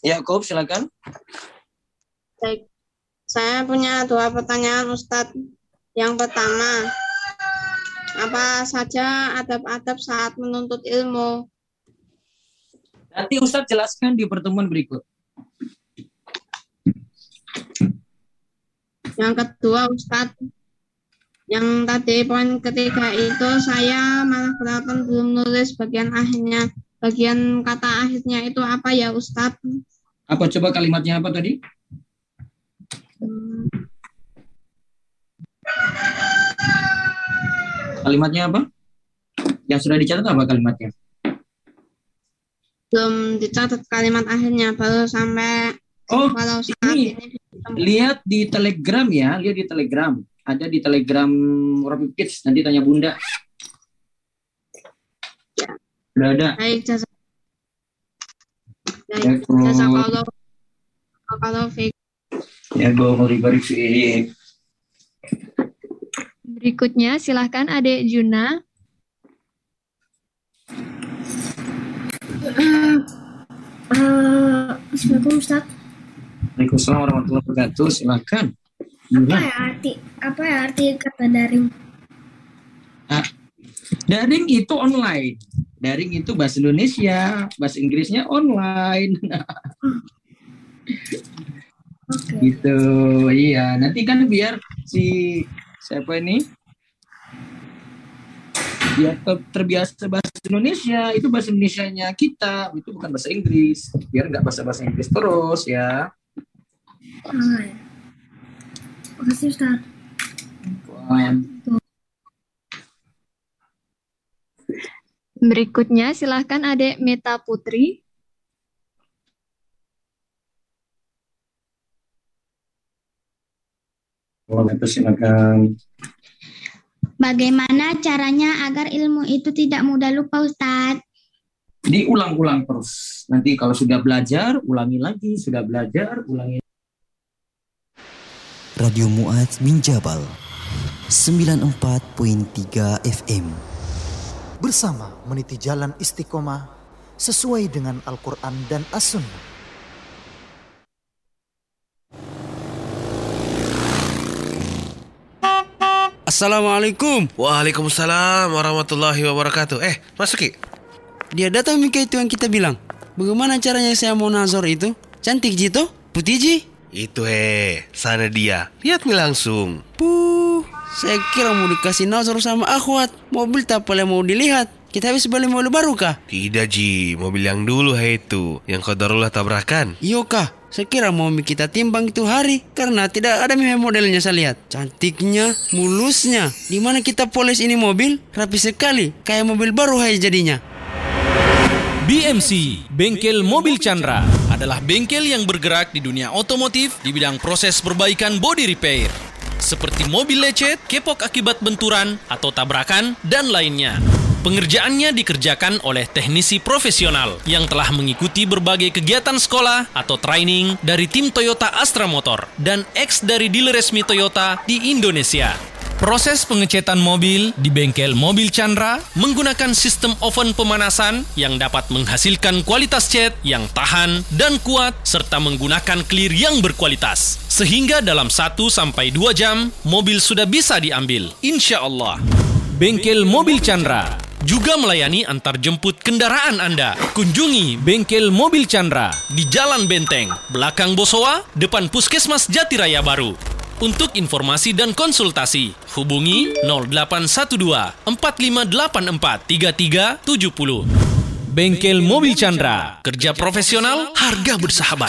Yakub, silakan. Baik, saya punya 2 pertanyaan Ustadz. Yang pertama, apa saja adab-adab saat menuntut ilmu? Nanti Ustadz jelaskan di pertemuan berikut. Yang kedua Ustadz, yang tadi poin ketiga itu saya malah kelihatan belum nulis bagian akhirnya. Bagian kata akhirnya itu apa ya Ustadz? Apa coba kalimatnya apa tadi? Kalimatnya apa? Yang sudah dicatat apa kalimatnya? Belum dicatat kalimat akhirnya, baru sampai kalau saat ini. Lihat di Telegram ya, lihat di Telegram. Ada di Telegram Robi Kids, nanti tanya Bunda. Ya. Sudah ada. Baik, jasa kalau ya gue mau sih. Berikutnya silahkan Adek Juna. Assalamualaikum Ustaz. Waalaikumsalam warahmatullahi wabarakatuh. Silakan. Apa ya arti kata daring? Daring itu online. Daring itu bahasa Indonesia, bahasa Inggrisnya online. Okay. Gitu. Iya, nanti kan biar siapa ini? Biar terbiasa bahasa Indonesia, itu bahasa Indonesianya kita, itu bukan bahasa Inggris. Biar nggak bahasa Inggris terus ya. Makasih Ustaz. Berikutnya silahkan Adek Meta Putri. Silakan. Bagaimana caranya agar ilmu itu tidak mudah lupa, Ustadz? Diulang-ulang terus. Nanti kalau sudah belajar, ulangi lagi. Sudah belajar, ulangi. Radio Mu'adz bin Jabal 94.3 FM. Bersama meniti jalan istiqomah sesuai dengan Al-Quran dan As-Sunnah. Assalamualaikum. Waalaikumsalam warahmatullahi wabarakatuh. Masuk Ki. Dia datang Mika itu yang kita bilang. Bagaimana caranya saya mau nazar itu? Cantik Jito? Putih Ji? Itu sana dia. Lihat Mi langsung. Saya kira mau dikasih nazar sama akhwat. Mobil tak boleh mau dilihat. Kita habis beli mobil baru kah? Tidak Ji, mobil yang dulu itu. Yang qadarullah tabrakan. Iya kah? Saya kira mau kita timbang itu hari karena tidak ada modelnya saya lihat. Cantiknya, mulusnya. Di mana kita poles ini mobil? Rapi sekali, kayak mobil baru jadinya. BMC, Bengkel Mobil Chandra, adalah bengkel yang bergerak di dunia otomotif di bidang proses perbaikan body repair. Seperti mobil lecet, kepok akibat benturan atau tabrakan, dan lainnya. Pengerjaannya dikerjakan oleh teknisi profesional yang telah mengikuti berbagai kegiatan sekolah atau training dari tim Toyota Astra Motor dan ex dari dealer resmi Toyota di Indonesia. Proses pengecetan mobil di bengkel Mobil Chandra menggunakan sistem oven pemanasan yang dapat menghasilkan kualitas cat yang tahan dan kuat serta menggunakan clear yang berkualitas. Sehingga dalam 1-2 jam, mobil sudah bisa diambil, insya Allah. Bengkel Mobil Chandra juga melayani antar jemput kendaraan Anda. Kunjungi Bengkel Mobil Chandra di Jalan Benteng, belakang Bosowa, depan Puskesmas Jatiraya Baru. Untuk informasi dan konsultasi, hubungi 0812 4584 3370. Bengkel Mobil Chandra, kerja profesional, harga bersahabat.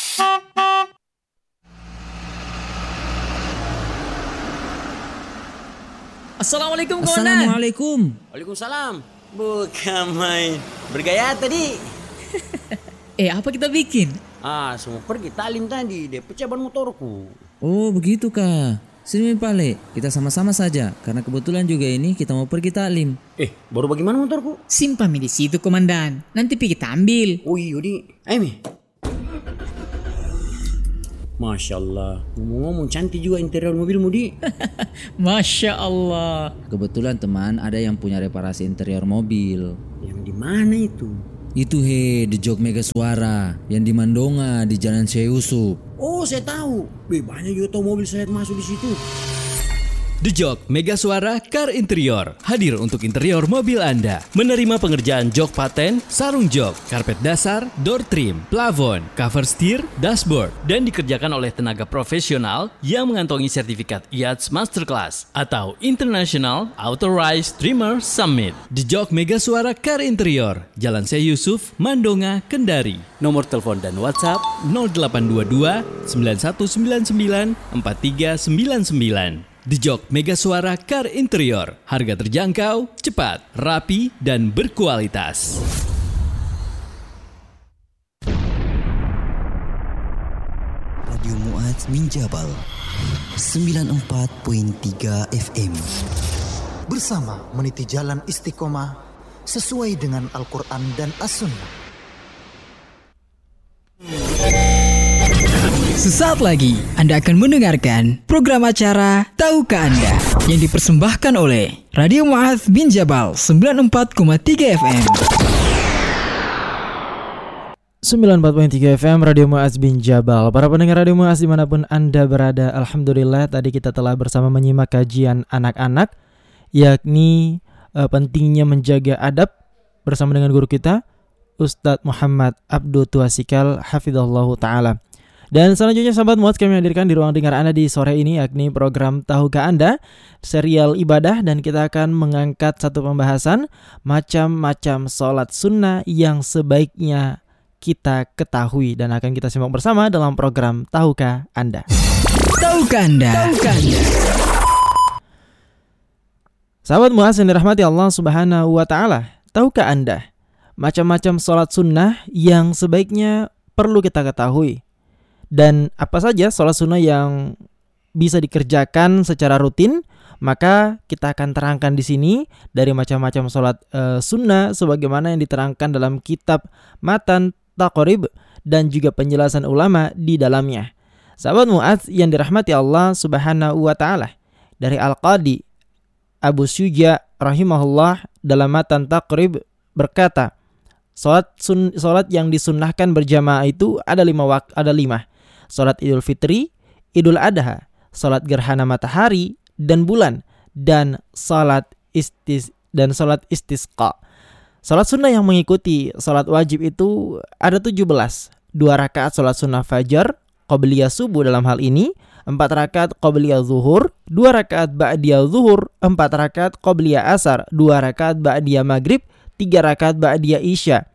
Assalamualaikum Komandan. Assalamualaikum. Waalaikumsalam. Bukan main. Bergaya tadi. Apa kita bikin? Semua pergi talim tadi. Dia pecah ban motorku. Oh begitu kah? Sini Pale, kita sama-sama saja. Karena kebetulan juga ini kita mau pergi taklim. Baru bagaimana motorku? Simpan di situ Komandan. Nanti kita ambil. Oh iya di. Ayo Mi. Masya Allah, ngomong-ngomong cantik juga interior mobilmu di. Masya Allah. Kebetulan teman ada yang punya reparasi interior mobil. Yang di mana itu? Itu The Jok Mega Suara yang di Mandonga di Jalan Syekh Yusuf. Oh, saya tahu. Banyak juga mobil saya masuk di situ. The Jok Mega Suara Car Interior hadir untuk interior mobil Anda. Menerima pengerjaan jok paten, sarung jok, karpet dasar, door trim, plafon, cover steer, dashboard, dan dikerjakan oleh tenaga profesional yang mengantongi sertifikat IATS Masterclass atau International Authorized Trimmer Summit. The Jok Mega Suara Car Interior, Jalan Syekh Yusuf, Mandonga, Kendari. Nomor telepon dan WhatsApp 0822 9199 4399. The Jok Mega Suara Car Interior. Harga terjangkau, cepat, rapi, dan berkualitas. Radio Mu'adz Minjabal 94.3 FM. Bersama meniti jalan istiqomah sesuai dengan Al-Quran dan As-Sunnah. Sesaat lagi Anda akan mendengarkan program acara Tahukah Anda yang dipersembahkan oleh Radio Mu'adz Minjabal 94,3 FM. 94.3 FM Radio Mu'adz Minjabal. Para pendengar Radio Mu'adz dimanapun Anda berada, alhamdulillah tadi kita telah bersama menyimak kajian anak-anak, yakni pentingnya menjaga adab bersama dengan guru kita Ustadz Muhammad Abdul Tuasikal hafizahullahu ta'ala. Dan selanjutnya sahabat Mu'adz, kami hadirkan di ruang dengar Anda di sore ini yakni program Tahukah Anda, serial ibadah, dan kita akan mengangkat satu pembahasan macam-macam sholat sunnah yang sebaiknya kita ketahui, dan akan kita simak bersama dalam program Tahukah Anda. Tahukah Anda? Tahukah Anda? Sahabat Mu'adz yang dirahmati Allah Subhanahu wa Ta'ala, tahukah Anda macam-macam sholat sunnah yang sebaiknya perlu kita ketahui? Dan apa saja sholat sunnah yang bisa dikerjakan secara rutin, maka kita akan terangkan di sini dari macam-macam sholat sunnah sebagaimana yang diterangkan dalam kitab Matan Taqrib dan juga penjelasan ulama di dalamnya. Sahabat Mu'adz yang dirahmati Allah Subhanahu wa Ta'ala, dari Al-Qadi Abu Syuja rahimahullah dalam Matan Taqrib berkata, Salat yang disunnahkan berjamaah itu ada 5 waktu, ada 5. Salat Idul Fitri, Idul Adha, salat gerhana matahari dan bulan, dan salat istisqa. Salat sunnah yang mengikuti salat wajib itu ada 17. 2 rakaat salat sunnah fajar, qabliyah subuh dalam hal ini, 4 rakaat qabliyah zuhur, 2 rakaat ba'diyah zuhur, 4 rakaat qabliyah asar, 2 rakaat ba'diyah maghrib, 3 rakaat ba'diyah isya.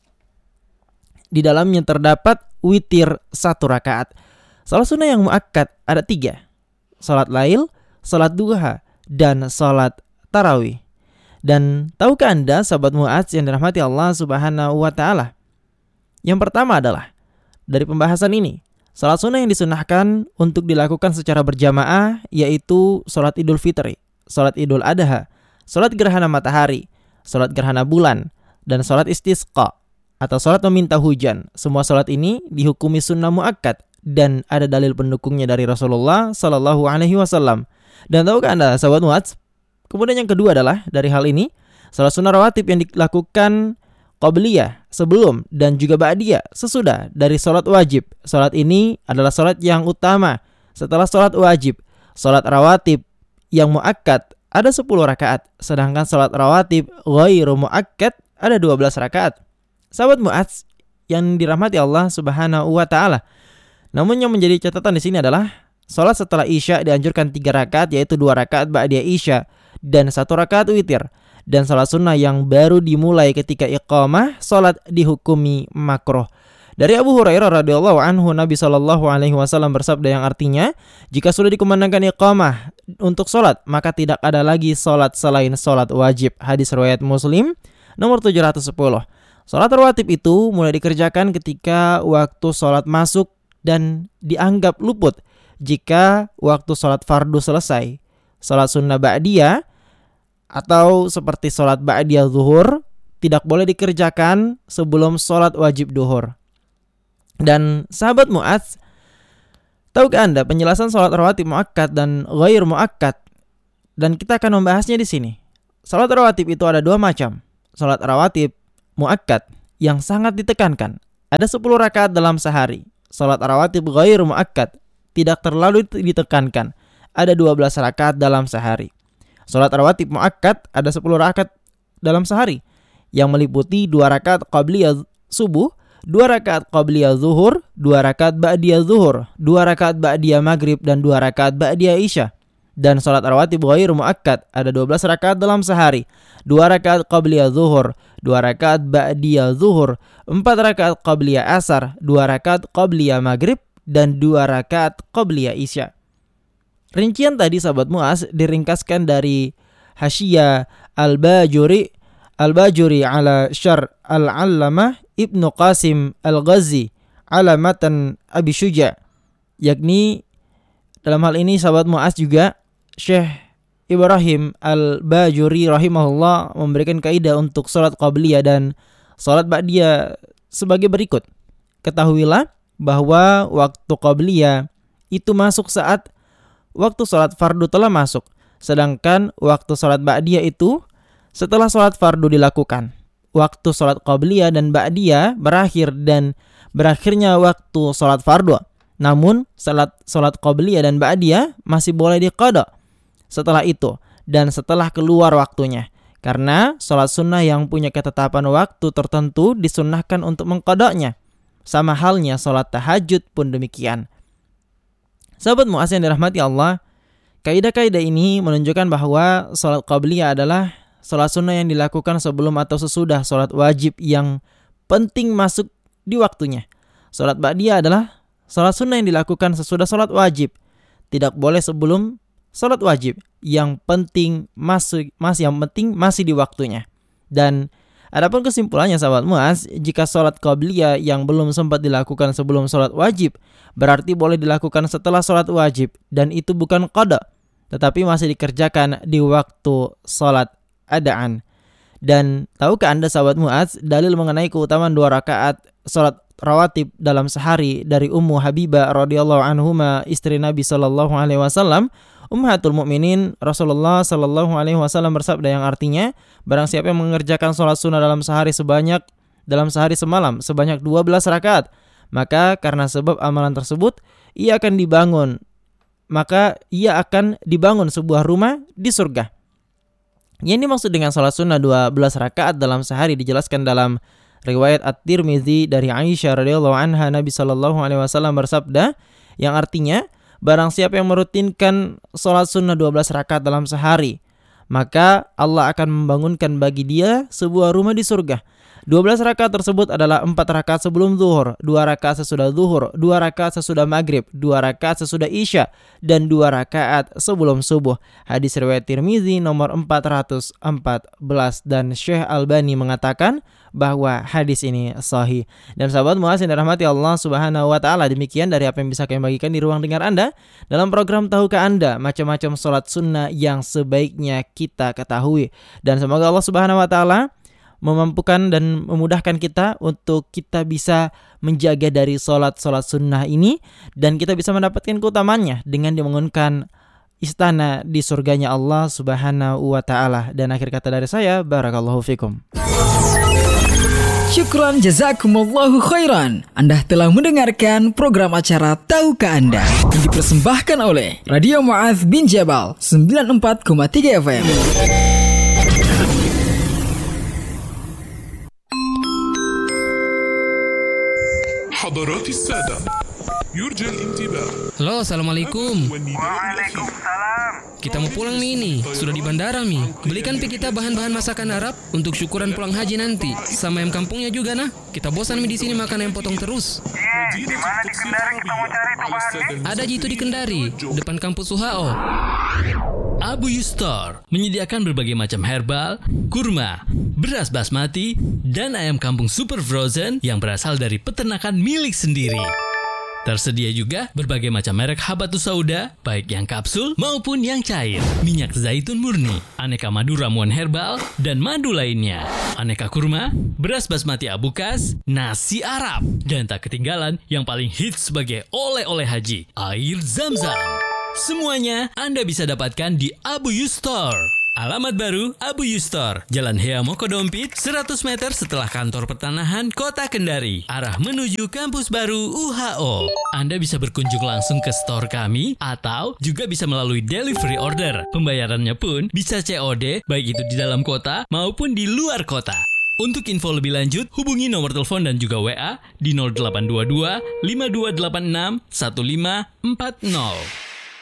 Di dalamnya terdapat witir 1 rakaat. Salat sunnah yang muakkad ada 3. Salat lail, salat duha, dan salat tarawih. Dan tahukah Anda sahabat Mu'adz yang dirahmati Allah Subhanahu wa Ta'ala? Yang pertama adalah dari pembahasan ini, salat sunnah yang disunnahkan untuk dilakukan secara berjamaah yaitu salat Idul Fitri, salat Idul Adha, salat gerhana matahari, salat gerhana bulan, dan salat istisqa atau salat meminta hujan. Semua salat ini dihukumi sunnah muakkad dan ada dalil pendukungnya dari Rasulullah Sallallahu Alaihi Wasallam. Dan tahukah Anda sahabat Mu'adz? Kemudian yang kedua adalah dari hal ini salat sunnah rawatib yang dilakukan qabliyah sebelum dan juga ba'diyah sesudah dari salat wajib. Salat ini adalah salat yang utama setelah salat wajib. Salat rawatib yang muakkad ada 10 rakaat, sedangkan salat rawatib ghairu muakkad ada 12 rakaat. Sahabat Mu'adz yang dirahmati Allah Subhanahu wa Ta'ala, namun yang menjadi catatan di sini adalah salat setelah isya dianjurkan 3 rakaat, yaitu 2 rakaat ba'diyah isya dan 1 rakaat witir. Dan salat sunnah yang baru dimulai ketika iqamah salat dihukumi makruh. Dari Abu Hurairah radhiyallahu anhu, Nabi sallallahu alaihi wasallam bersabda yang artinya, jika sudah dikumandangkan iqamah untuk salat, maka tidak ada lagi salat selain salat wajib. Hadis riwayat Muslim nomor 710. Salat rawatib itu mulai dikerjakan ketika waktu salat masuk dan dianggap luput jika waktu salat fardu selesai. Salat sunnah ba'diyah atau seperti salat ba'diyah zuhur tidak boleh dikerjakan sebelum salat wajib duhur. Dan sahabat Mu'adz, tahukah Anda penjelasan salat rawatib muakkad dan ghair muakkad? Dan kita akan membahasnya di sini. Salat rawatib itu ada 2 macam. Salat rawatib muakkad yang sangat ditekankan. Ada 10 rakaat dalam sehari. Salat rawatib ghairu muakkad tidak terlalu ditekankan. Ada 12 rakaat dalam sehari. Salat rawatib muakkad ada 10 rakaat dalam sehari yang meliputi 2 rakaat qabliyah subuh, 2 rakaat qabliyah zuhur, 2 rakaat ba'diyah zuhur, 2 rakaat ba'diyah maghrib, dan 2 rakaat ba'diyah isya. Dan salat rawatib ghairu muakkad ada 12 rakaat dalam sehari. 2 rakaat qabliyah zuhur, 2 rakaat ba'diyah zuhur, 4 rakaat qabliyah asar, 2 rakaat qabliyah maghrib, dan 2 rakaat qabliyah isya. Rincian tadi sahabat Muaz diringkaskan dari Hasyiyah Al-Bajuri ala Syar Al-Allamah Ibnu Qasim Al-Ghazi ala matan Abi Syuja, yakni dalam hal ini sahabat Muaz juga Syekh Ibrahim Al-Bajuri rahimahullah memberikan kaidah untuk salat qabliyah dan salat ba'diyah sebagai berikut. Ketahuilah bahwa waktu qabliyah itu masuk saat waktu salat fardu telah masuk, sedangkan waktu salat ba'diyah itu setelah salat fardu dilakukan. Waktu salat qabliyah dan ba'diyah berakhir dan berakhirnya waktu salat fardu. Namun salat qabliyah dan ba'diyah masih boleh diqada setelah itu dan setelah keluar waktunya. Karena salat sunnah yang punya ketetapan waktu tertentu disunnahkan untuk mengqadanya. Sama halnya salat tahajud pun demikian. Sahabat Muaz yang dirahmati Allah, kaidah-kaidah ini menunjukkan bahwa salat qabliyah adalah salat sunnah yang dilakukan sebelum atau sesudah salat wajib yang penting masuk di waktunya. Salat ba'diyah adalah salat sunnah yang dilakukan sesudah salat wajib, tidak boleh sebelum salat wajib yang penting masih di waktunya. Dan adapun kesimpulannya sahabat Muaz, jika salat qabliyah yang belum sempat dilakukan sebelum salat wajib berarti boleh dilakukan setelah salat wajib, dan itu bukan qada tetapi masih dikerjakan di waktu salat adaan. Dan tahukah Anda sahabat Muaz dalil mengenai keutamaan 2 rakaat salat rawatib dalam sehari dari Ummu Habibah radhiyallahu anhuma, istri Nabi sallallahu alaihi wasallam, Ummahatul Mukminin. Rasulullah sallallahu alaihi wasallam bersabda yang artinya, barang siapa yang mengerjakan salat sunnah dalam sehari semalam sebanyak 12 rakaat, maka karena sebab amalan tersebut ia akan dibangun sebuah rumah di surga. Yang dimaksud dengan salat sunnah 12 rakaat dalam sehari dijelaskan dalam riwayat At-Tirmidzi dari Aisyah radhiyallahu anha, Nabi sallallahu alaihi wasallam bersabda yang artinya, barang siapa yang merutinkan salat sunnah 12 rakaat dalam sehari, maka Allah akan membangunkan bagi dia sebuah rumah di surga. 12 rakaat tersebut adalah 4 rakaat sebelum zuhur, 2 rakaat sesudah zuhur, 2 rakaat sesudah maghrib, 2 rakaat sesudah isya, dan 2 rakaat sebelum subuh. Hadis riwayat Tirmizi nomor 414, dan Syekh Albani mengatakan bahwa hadis ini sahih. Dan sahabat Muaz yang dirahmati Allah Subhanahu wa taala, demikian dari apa yang bisa kami bagikan di ruang dengar Anda dalam program Tahukah Anda, macam-macam salat sunnah yang sebaiknya kita ketahui. Dan semoga Allah Subhanahu wa taala memampukan dan memudahkan kita untuk kita bisa menjaga dari salat-salat sunnah ini, dan kita bisa mendapatkan keutamaannya dengan dibangunkan istana di surganya Allah Subhanahu wa taala. Dan akhir kata dari saya, barakallahu fikum. Syukran jazakumullahu khairan. Anda telah mendengarkan program acara Tahukah Anda yang dipersembahkan oleh Radio Mu'adz bin Jabal 94,3 FM. حضرات السادة يرجى الانتباه. Halo, assalamualaikum. Waalaikumsalam. Kita mau pulang nih ini, sudah di bandara Mi. Belikan kita bahan-bahan masakan Arab untuk syukuran pulang haji nanti, sama ayam kampungnya juga nah. Kita bosan Mi di sini makan ayam potong terus. Di mana di Kendari kita mau cari itu bahan? Ada jitu di Kendari, depan kampus UHO. Abu Yustar menyediakan berbagai macam herbal, kurma, beras basmati, dan ayam kampung super frozen yang berasal dari peternakan milik sendiri. Tersedia juga berbagai macam merek habatus sauda, baik yang kapsul maupun yang cair, minyak zaitun murni, aneka madu ramuan herbal, dan madu lainnya, aneka kurma, beras basmati abukas, nasi Arab, dan tak ketinggalan yang paling hits sebagai oleh-oleh haji, air Zam-Zam. Semuanya Anda bisa dapatkan di Abu Yustar. Alamat baru Abu Yustor, Jalan Heamoko Dompit, 100 meter setelah kantor pertanahan Kota Kendari, arah menuju kampus baru UHO. Anda bisa berkunjung langsung ke store kami atau juga bisa melalui delivery order. Pembayarannya pun bisa COD, baik itu di dalam kota maupun di luar kota. Untuk info lebih lanjut, hubungi nomor telepon dan juga WA di 0822 5286 1540.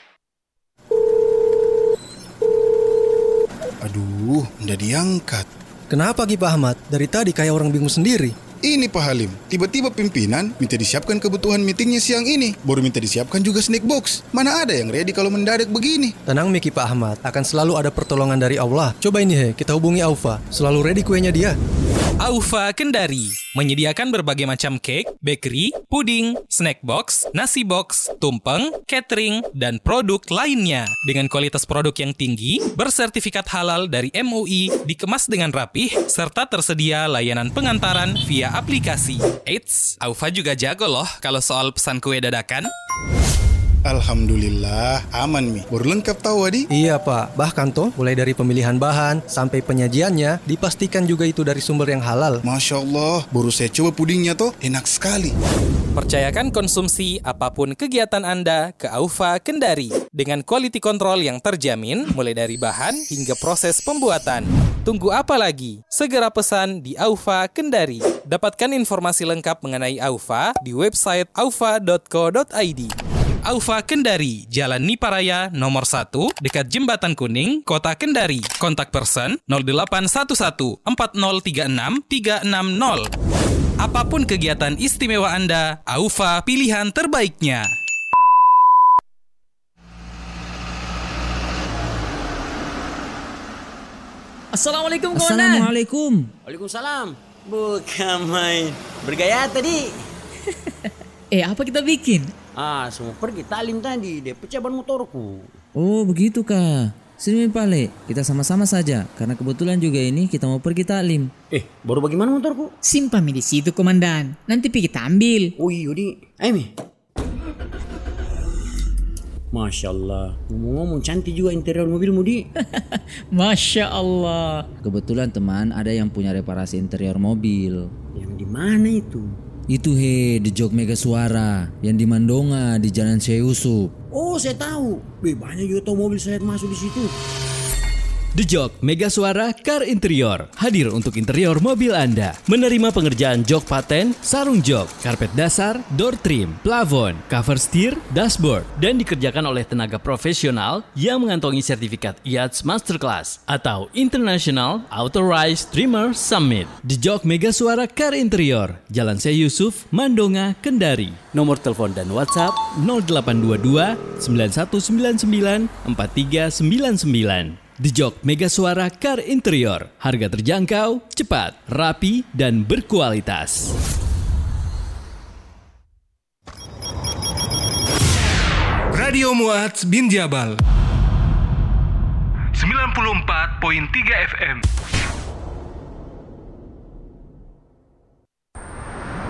Aduh, nggak diangkat. Kenapa Ki Pak Ahmad? Dari tadi kayak orang bingung sendiri. Ini Pak Halim, tiba-tiba pimpinan minta disiapkan kebutuhan meetingnya siang ini. Baru minta disiapkan juga snack box. Mana ada yang ready kalau mendadak begini? Tenang Ki Pak Ahmad, akan selalu ada pertolongan dari Allah. Coba ini kita hubungi Aufa. Selalu ready kuenya dia. Aufa Kendari menyediakan berbagai macam cake, bakery, puding, snack box, nasi box, tumpeng, catering, dan produk lainnya. Dengan kualitas produk yang tinggi, bersertifikat halal dari MUI, dikemas dengan rapih, serta tersedia layanan pengantaran via aplikasi. Eits, Aufa juga jago loh kalau soal pesan kue dadakan. Alhamdulillah, aman Mi. Baru lengkap tahu Adi? Iya Pak, bahkan toh mulai dari pemilihan bahan sampai penyajiannya dipastikan juga itu dari sumber yang halal. Masya Allah, baru saya coba pudingnya toh, enak sekali. Percayakan konsumsi apapun kegiatan Anda ke Aufa Kendari dengan quality control yang terjamin mulai dari bahan hingga proses pembuatan. Tunggu apa lagi? Segera pesan di Aufa Kendari. Dapatkan informasi lengkap mengenai Aufa di website aufa.co.id. Aufa Kendari, Jalan Niparaya nomor 1, dekat Jembatan Kuning, Kota Kendari. Kontak person 0811 4036 360. Apapun kegiatan istimewa Anda, Aufa pilihan terbaiknya. Assalamualaikum kawan. Assalamualaikum. Waalaikumsalam. Bukan main. Bergaya tadi. Apa kita bikin? Semua pergi talim tadi. Dia pecah ban motorku. Oh begitu kah? Sini Pale, kita sama-sama saja. Karena kebetulan juga ini kita mau pergi taklim. Baru bagaimana motorku? Simpan di situ komandan. Nanti kita ambil. Oh iya di. Ayo Mi. Masya Allah. Ngomong-ngomong cantik juga interior mobilmu di. Masya Allah. Kebetulan teman ada yang punya reparasi interior mobil. Yang di mana itu? Itu The Jok Mega Suara yang di Mandonga di Jalan Syekh Yusuf. Oh saya tahu. Banyak juga tahu mobil saya masuk di situ. The Jok Mega Suara Car Interior hadir untuk interior mobil Anda. Menerima pengerjaan jok paten, sarung jok, karpet dasar, door trim, plafon, cover steer, dashboard, dan dikerjakan oleh tenaga profesional yang mengantongi sertifikat IATS Masterclass atau International Authorized Trimmer Summit. The Jok Mega Suara Car Interior, Jalan Syekh Yusuf, Mandonga, Kendari. Nomor telepon dan WhatsApp 0822 9199 4399. The Jok Mega Suara Car Interior. Harga terjangkau, cepat, rapi, dan berkualitas. Radio Mu'adz bin Jabal 94.3 FM.